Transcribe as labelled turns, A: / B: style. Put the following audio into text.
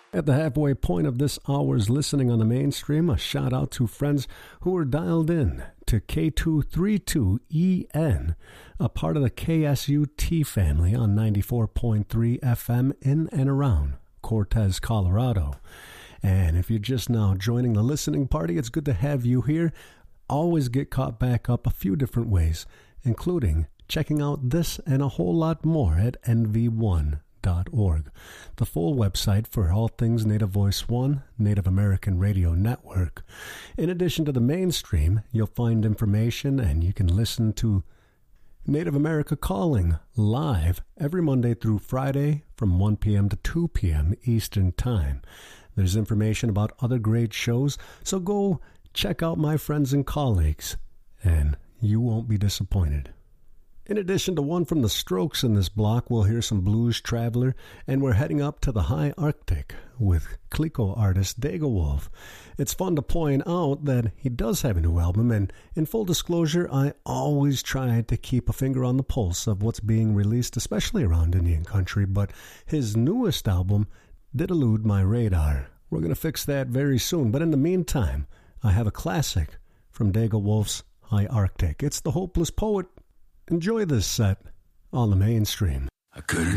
A: At the halfway point of this hour's listening on the mainstream, a shout out to friends who are dialed in to K232EN, a part of the KSUT family on 94.3 FM in and around Cortez, Colorado. And if you're just now joining the listening party, it's good to have you here. Always get caught back up a few different ways, including checking out this and a whole lot more at NV1.org, the full website for all things Native Voice One, Native American Radio Network. In addition to the mainstream, you'll find information and you can listen to Native America Calling live every Monday through Friday from 1 p.m. to 2 p.m. Eastern Time. There's information about other great shows, so go check out my friends and colleagues, and you won't be disappointed. In addition to one from the Strokes in this block, we'll hear some Blues Traveler, and we're heading up to the high Arctic with Kliko artist Dagawolf. It's fun to point out that he does have a new album, and in full disclosure, I always try to keep a finger on the pulse of what's being released, especially around Indian country, but his newest album did elude my radar. We're going to fix that very soon, but in the meantime, I have a classic from Dagawolf's High Arctic. It's The Hopeless Poet. Enjoy this set on the mainstream.
B: I couldn't